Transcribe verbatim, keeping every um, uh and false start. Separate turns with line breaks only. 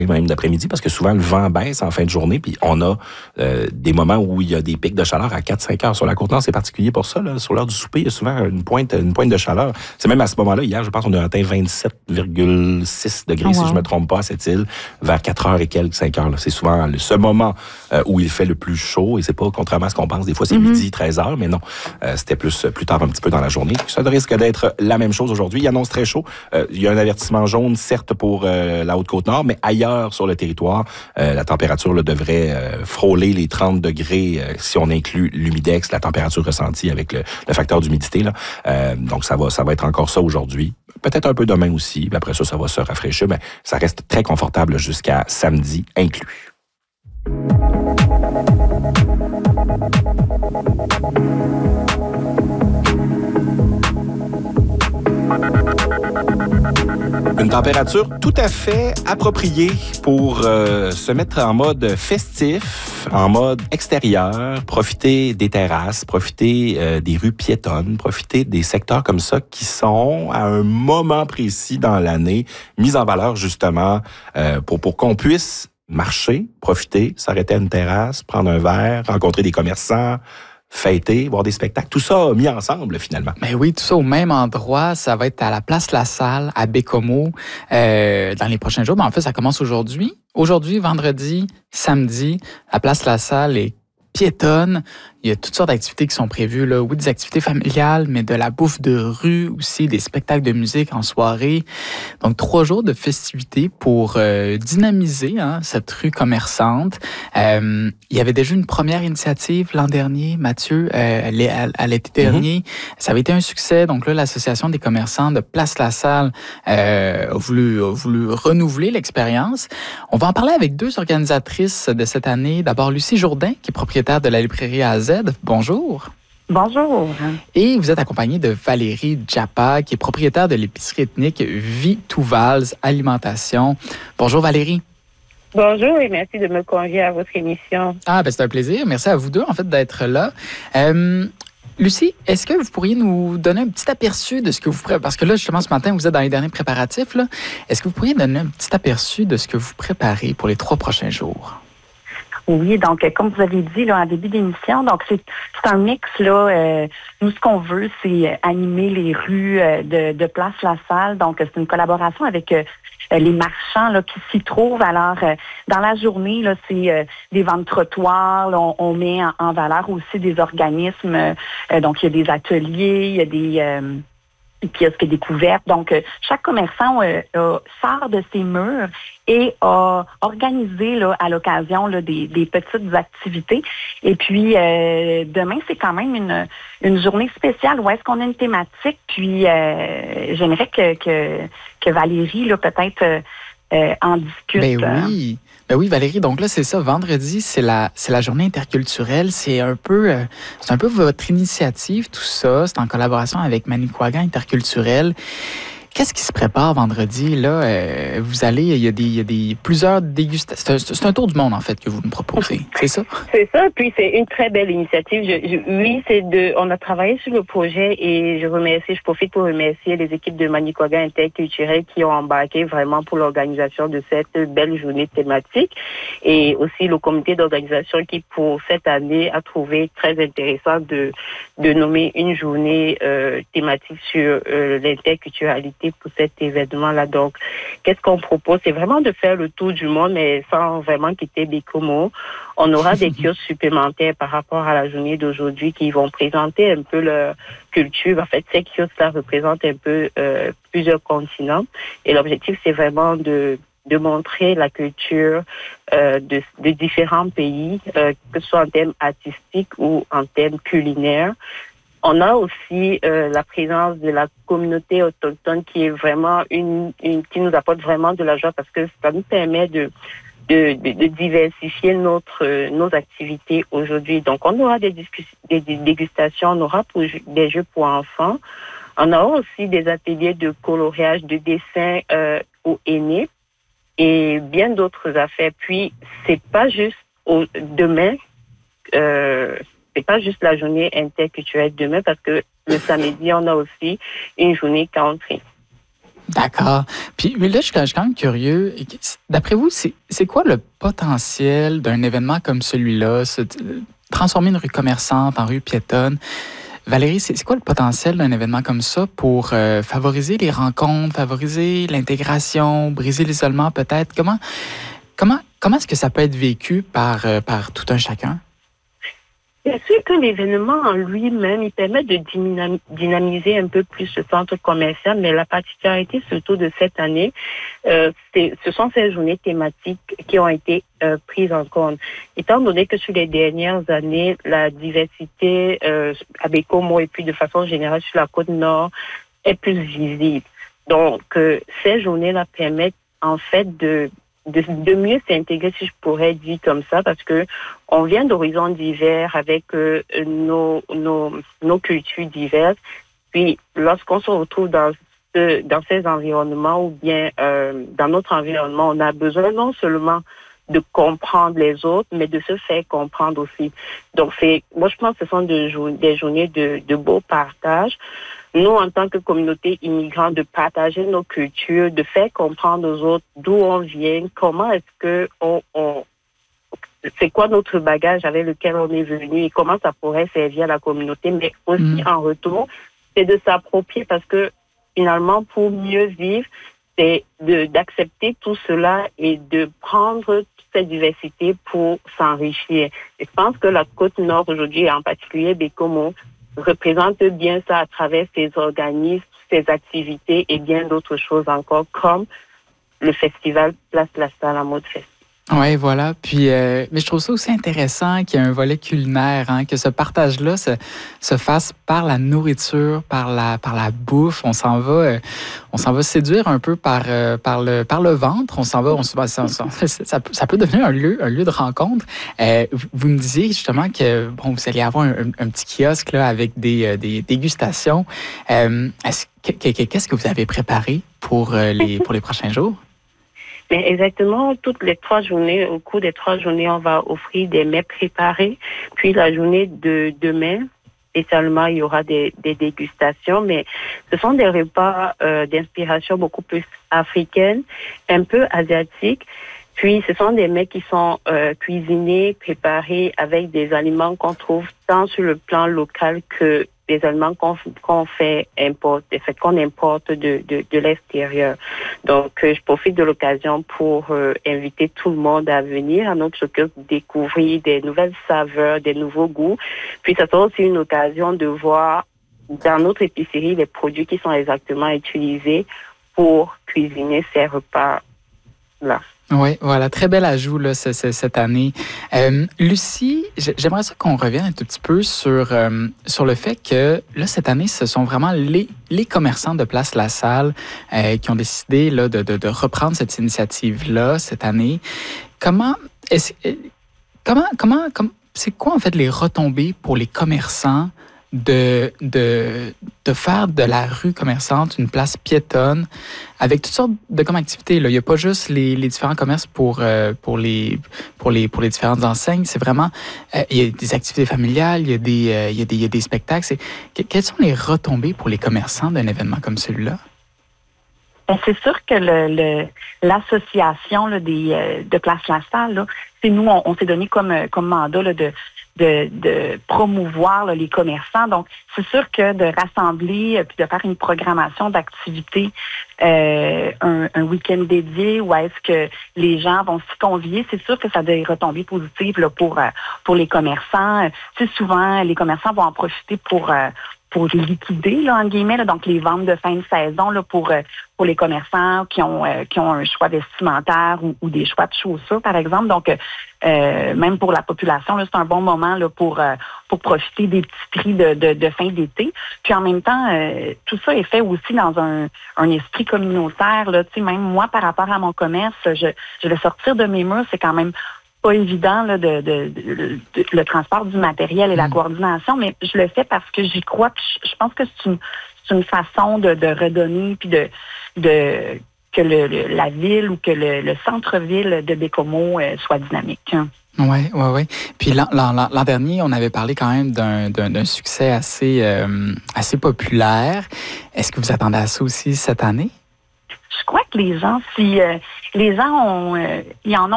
même d'après-midi, parce que souvent, le vent baisse en fin de journée, puis on a euh, des moments où il y a des pics de chaleur à quatre cinq heures. Sur la Côte-Nord, c'est particulier pour ça. Là. Sur l'heure du souper, il y a souvent une pointe, une pointe de chaleur. C'est même à ce moment-là, hier, je pense qu'on a atteint vingt-sept virgule six degrés, oh wow. si je me trompe pas, à cette île, vers quatre heures et quelques, cinq heures. Là. C'est souvent ce moment euh, où il fait le plus chaud, et c'est pas, contrairement à ce qu'on pense, des fois c'est mm-hmm. midi, treize heures, mais non, euh, c'était plus, plus tard un petit peu dans la journée. Ça risque d'être la même chose aujourd'hui. Il annonce très chaud. Euh, il y a un avertissement jaune, certes, pour euh, la Haute-Côte-Nord, mais ailleurs, sur le territoire, euh, la température là, devrait euh, frôler les trente degrés euh, si on inclut l'humidex, la température ressentie avec le, le facteur d'humidité. Là. Euh, donc, ça va, ça va être encore ça aujourd'hui. Peut-être un peu demain aussi. Puis après ça, ça va se rafraîchir. Mais ça reste très confortable jusqu'à samedi inclus. Une température tout à fait appropriée pour euh, se mettre en mode festif, en mode extérieur, profiter des terrasses, profiter euh, des rues piétonnes, profiter des secteurs comme ça qui sont, à un moment précis dans l'année, mis en valeur justement euh, pour, pour qu'on puisse marcher, profiter, s'arrêter à une terrasse, prendre un verre, rencontrer des commerçants, fêter, voir des spectacles, tout ça mis ensemble finalement.
Mais oui, tout ça au même endroit, ça va être à la Place La Salle, à Bécomo, euh, dans les prochains jours. Mais en fait, ça commence aujourd'hui. Aujourd'hui, vendredi, samedi, la Place La Salle est piétonne. Il y a toutes sortes d'activités qui sont prévues, là. Oui, des activités familiales, mais de la bouffe de rue aussi, des spectacles de musique en soirée. Donc, trois jours de festivités pour euh, dynamiser hein, cette rue commerçante. Euh, il y avait déjà une première initiative l'an dernier, Mathieu, euh, à l'été dernier. Mm-hmm. Ça avait été un succès. Donc là, l'Association des commerçants de Place La Salle euh, a, voulu, a voulu renouveler l'expérience. On va en parler avec deux organisatrices de cette année. D'abord, Lucie Jourdain, qui est propriétaire de la librairie A Z. Bonjour.
Bonjour.
Et vous êtes accompagnée de Valérie Djapa, qui est propriétaire de l'épicerie ethnique Vie Touvals Alimentation. Bonjour Valérie.
Bonjour et merci de me convier à votre émission.
Ah, ben c'est un plaisir. Merci à vous deux, en fait, d'être là. Euh, Lucie, est-ce que vous pourriez nous donner un petit aperçu de ce que vous préparez? Parce que là, justement, ce matin, vous êtes dans les derniers préparatifs. Là. Est-ce que vous pourriez donner un petit aperçu de ce que vous préparez pour les trois prochains jours?
Oui, donc comme vous avez dit là en début d'émission, donc c'est, c'est un mix là. Euh, nous, ce qu'on veut, c'est animer les rues euh, de, de Place La Salle. Donc, c'est une collaboration avec euh, les marchands là qui s'y trouvent. Alors, euh, dans la journée, là, c'est euh, des ventes trottoirs. Là, on, on met en, en valeur aussi des organismes. Euh, donc, il y a des ateliers, il y a des euh, kiosques découvertes. Donc, euh, chaque commerçant euh, euh, sort de ses murs et a organisé là, à l'occasion là, des, des petites activités. Et puis, euh, demain, c'est quand même une, une journée spéciale où est-ce qu'on a une thématique. Puis, euh, j'aimerais que, que, que Valérie, là, peut-être, euh, euh, en discute.
Ben oui. Ben oui, Valérie, donc là, c'est ça. Vendredi, c'est la, c'est la journée interculturelle. C'est un peu, euh, c'est un peu votre initiative, tout ça. C'est en collaboration avec Manicouagan Interculturel. Qu'est-ce qui se prépare vendredi? Là, euh, vous allez, il y a des, il y a des plusieurs dégustations. C'est un, c'est un tour du monde, en fait, que vous nous proposez. C'est ça?
C'est ça. Puis c'est une très belle initiative. Je, je, oui, c'est de. On a travaillé sur le projet et je remercie, je profite pour remercier les équipes de Manicouagan Interculturel qui ont embarqué vraiment pour l'organisation de cette belle journée thématique et aussi le comité d'organisation qui, pour cette année, a trouvé très intéressant de de nommer une journée euh, thématique sur euh, l'interculturalité pour cet événement-là. Donc, qu'est-ce qu'on propose? C'est vraiment de faire le tour du monde, mais sans vraiment quitter Bécomo. On aura des kiosques supplémentaires par rapport à la journée d'aujourd'hui qui vont présenter un peu leur culture. En fait, ces kiosques-là représentent un peu euh, plusieurs continents. Et l'objectif, c'est vraiment de de montrer la culture euh, de, de différents pays, euh, que ce soit en termes artistiques ou en termes culinaires. On a aussi euh, la présence de la communauté autochtone qui est vraiment une, une qui nous apporte vraiment de la joie parce que ça nous permet de de, de, de diversifier notre euh, nos activités aujourd'hui. Donc on aura des, discussions, des, des dégustations, on aura pour, des jeux pour enfants, on aura aussi des ateliers de coloriage, de dessin euh, aux aînés et bien d'autres affaires. Puis c'est pas juste au, demain. Euh, C'est pas juste la journée interculturelle demain parce que le samedi, on a aussi une journée country.
D'accord. Puis mais là, je suis quand je suis quand même curieux. D'après vous, c'est, c'est quoi le potentiel d'un événement comme celui-là, se, transformer une rue commerçante en rue piétonne? Valérie, c'est, c'est quoi le potentiel d'un événement comme ça pour euh, favoriser les rencontres, favoriser l'intégration, briser l'isolement peut-être? Comment, comment, comment est-ce que ça peut être vécu par, euh, par tout un chacun?
Bien sûr que l'événement en lui-même, il permet de dynamiser un peu plus le centre commercial, mais la particularité surtout de cette année, euh, c'est, ce sont ces journées thématiques qui ont été euh, prises en compte. Étant donné que sur les dernières années, la diversité euh, à Bécomo et puis de façon générale sur la côte nord est plus visible. Donc, euh, ces journées-là permettent en fait de De, de mieux s'intégrer, si je pourrais dire comme ça, parce que on vient d'horizons divers avec euh, nos, nos, nos cultures diverses. Puis, lorsqu'on se retrouve dans, ce, dans ces environnements ou bien euh, dans notre environnement, on a besoin non seulement de comprendre les autres, mais de se faire comprendre aussi. Donc, c'est, moi, je pense que ce sont des, jour- des journées de, de beau partage. Nous, en tant que communauté immigrante, de partager nos cultures, de faire comprendre aux autres d'où on vient, comment est-ce que on, on c'est quoi notre bagage avec lequel on est venu et comment ça pourrait servir à la communauté, mais aussi mmh. en retour, c'est de s'approprier parce que finalement, pour mieux vivre, c'est de, d'accepter tout cela et de prendre toute cette diversité pour s'enrichir. Et je pense que la Côte-Nord aujourd'hui, et en particulier Bécomo, représente bien ça à travers ses organismes, ses activités et bien d'autres choses encore, comme le festival Place La Salle en mode festival.
Oui, voilà. Puis, euh, mais je trouve ça aussi intéressant qu'il y ait un volet culinaire, hein, que ce partage-là se, se fasse par la nourriture, par la, par la bouffe. On s'en va, euh, on s'en va séduire un peu par, euh, par le, par le ventre. On s'en va, on, ça, ça, ça, ça peut devenir un lieu, un lieu de rencontre. Euh, vous me disiez justement que bon, vous allez avoir un, un petit kiosque là avec des, des dégustations. Euh, est-ce que, qu'est-ce que vous avez préparé pour les, pour les prochains jours?
Mais exactement, toutes les trois journées, au cours des trois journées, on va offrir des mets préparés. Puis la journée de demain, spécialement, il y aura des, des dégustations, mais ce sont des repas euh, d'inspiration beaucoup plus africaine, un peu asiatique. Puis ce sont des mets qui sont euh, cuisinés, préparés avec des aliments qu'on trouve tant sur le plan local que des aliments qu'on, qu'on fait importer, fait qu'on importe de, de, de l'extérieur. Donc, euh, je profite de l'occasion pour euh, inviter tout le monde à venir à notre kiosque découvrir des nouvelles saveurs, des nouveaux goûts. Puis, ça sera aussi une occasion de voir dans notre épicerie les produits qui sont exactement utilisés pour cuisiner ces repas-là.
Oui, voilà, très bel ajout là, c- c- cette année. Euh, Lucie, j'aimerais ça qu'on revienne un tout petit peu sur, euh, sur le fait que là, cette année, ce sont vraiment les, les commerçants de Place La Salle euh, qui ont décidé là, de, de, de reprendre cette initiative-là cette année. Comment, est-ce, comment, comment, comment, c'est quoi en fait les retombées pour les commerçants de, de, de faire de la rue commerçante une place piétonne avec toutes sortes de comme activités. Là. Il n'y a pas juste les, les différents commerces pour, euh, pour, les, pour, les, pour les différentes enseignes. C'est vraiment, euh, il y a des activités familiales, il y a des, euh, il y a des, il y a des spectacles. C'est, que, quelles sont les retombées pour les commerçants d'un événement comme celui-là?
Bien, c'est sûr que le, le, l'association là, des, euh, de Place La Salle, là, c'est nous, on, on s'est donné comme, comme mandat là, de De, de promouvoir là, les commerçants. Donc, c'est sûr que de rassembler euh, puis de faire une programmation d'activités, euh, un, un week-end dédié où est-ce que les gens vont s'y convier, c'est sûr que ça a des retombées positives là, pour, euh, pour les commerçants. Tu sais, souvent, les commerçants vont en profiter pour... Euh, pour liquider, là, en guillemets, là, donc les ventes de fin de saison là, pour, euh, pour les commerçants qui ont, euh, qui ont un choix vestimentaire ou, ou des choix de chaussures, par exemple. Donc, euh, même pour la population, là, c'est un bon moment là, pour, euh, pour profiter des petits prix de, de, de fin d'été. Puis en même temps, euh, tout ça est fait aussi dans un, un esprit communautaire. Là. Tu sais, même moi, par rapport à mon commerce, je, je vais sortir de mes murs, c'est quand même pas évident là, de, de, de, de le transport du matériel et la coordination, mais je le fais parce que j'y crois. Puis je, je pense que c'est une, c'est une façon de, de redonner puis de, de que le, le, la ville ou que le, le centre-ville de Bécomo euh, soit dynamique.
Oui, oui, oui. Puis l'an, l'an, l'an dernier, on avait parlé quand même d'un, d'un, d'un succès assez, euh, assez populaire. Est-ce que vous attendez à ça aussi cette année?
je crois que les gens, si euh, les gens ont, euh, ils en ont